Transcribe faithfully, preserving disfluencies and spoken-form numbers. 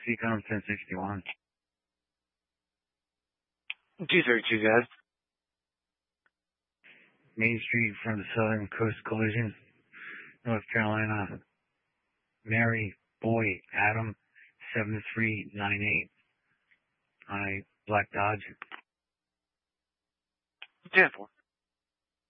speak on ten sixty-one. two thirty-two, guys. Main Street from the Southern Coast Collision, North Carolina. Mary Boy Adam seven three nine eight on a black Dodge. ten four.